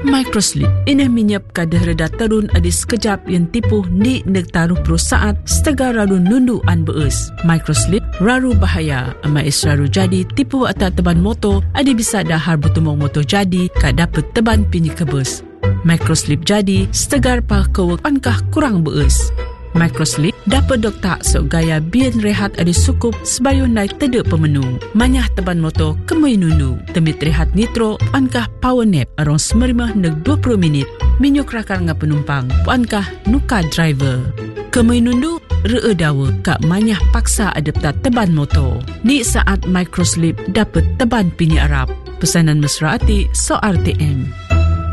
Microslip ina minyap kadah reda terun adi sekejap yang tipu ni negtaruh pro saat setega raru nundu an beus. Microslip raru bahaya ama is raru jadi tipu atas teban motor adi bisa dahar bertumong motor jadi kak dapat teban pini kebus. Microslip jadi setegar pa kewek ankah kurang beus. Microslip dapat doktak sok gaya bian rehat adi sukup sebayun naik tedek pemenung. Manyah teban motor kemui nundu. Temit rehat nitro ankah power nap arong 15 neg 20 minit. Minyuk rakal nga penumpang ankah nuka driver. Kemui nundu ree dawa kak manyah paksa adaptat teban motor. Ni saat Microslip dapat teban pini Arab. Pesanan mesra ati so RTM.